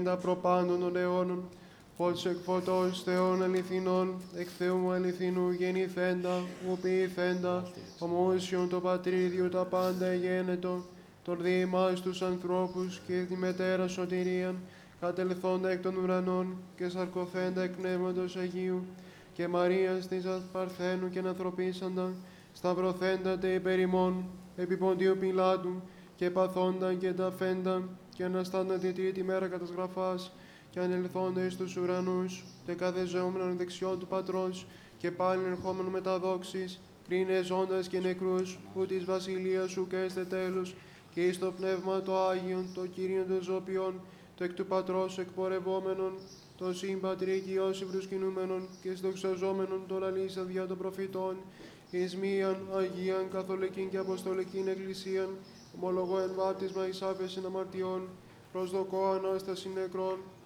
Τα προπάντων των αιώνων, φώτος εκ φωτός Θεών αληθινών, εκ Θεού αληθινού γεννηθέντα, ου ποιηθέντα, ομοούσιον το πατρίδιου τα πάντα γένετο, τον δι ημάς τους ανθρώπους και τη μετέρα σωτηρίαν, κατελθόντα εκ των ουρανών και σαρκωθέντα εκ πνεύματος Αγίου, και Μαρίας της Παρθένου και ανθρωπίσαντα, σταυρωθέντα τε υπέρ ημών, επί Ποντίου Πιλάτου, και παθόντα και ταφέντα, και αναστάντα τη τρίτη μέρα κατασγραφάς, και ανελθόντα εις τους ουρανούς, και καθεζόμενον δεξιόν του Πατρός, και πάλιν ερχόμενο με τα δόξης, κρίνε ζώντας και νεκρούς, που της βασιλείας σου και έστε τέλος, και εις το πνεύμα το Άγιον, το Κύριον των Ζωπιών, το εκ του Πατρός εκπορευόμενον, το συμπατρί και Υιός προσκυνούμενον, και σδοξαζόμενον το λαλήσα δια των προφητών, εις μίαν Αγίαν Καθολικήν και Αποστολικήν Εκκλησίαν, ομολογώ εν βάπτισμα εις άφεσιν αμαρτιών, προσδοκώ Ανάσταση νεκρών,